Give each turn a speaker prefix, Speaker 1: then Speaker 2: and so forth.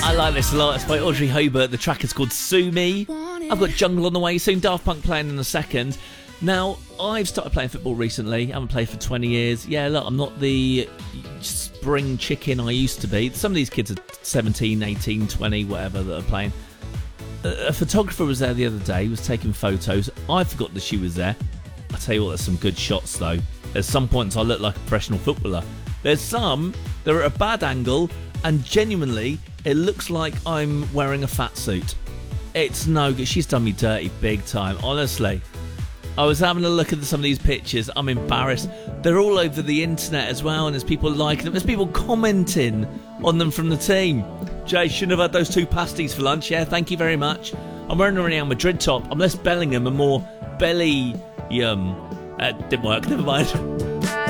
Speaker 1: I like this a lot. It's by Audrey Hobart. The track is called Sue Me. I've got Jungle on the way soon. Daft Punk playing in a second. Now, I've started playing football recently. I haven't played for 20 years. Yeah, look, I'm not the spring chicken I used to be. Some of these kids are 17, 18, 20, whatever, that are playing. A photographer was there the other day. He was taking photos. I forgot that she was there. I tell you what, there's some good shots, though. At some points, I look like a professional footballer. There's some that are at a bad angle, and genuinely, it looks like I'm wearing a fat suit. It's no good. She's done me dirty big time, honestly. I was having a look at some of these pictures. I'm embarrassed. They're all over the internet as well, and there's people liking them. There's people commenting on them from the team. Jay, shouldn't have had those 2 pasties for lunch. Yeah, thank you very much. I'm wearing a Real Madrid top. I'm less Bellingham and more Belly Yum. Didn't work, never mind.